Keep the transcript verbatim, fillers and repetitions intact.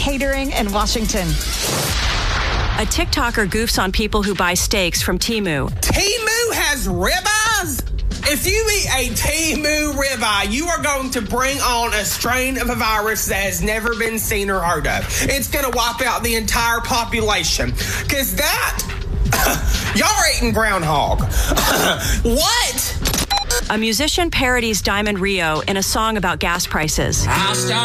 Catering in Washington. A TikToker goofs on people who buy steaks from Temu. Temu has ribeyes? If you eat a Temu ribeye, you are going to bring on a strain of a virus that has never been seen or heard of. It's going to wipe out the entire population. Because that, y'all are eating groundhog. What? A musician parodies Diamond Rio in a song about gas prices. I'll start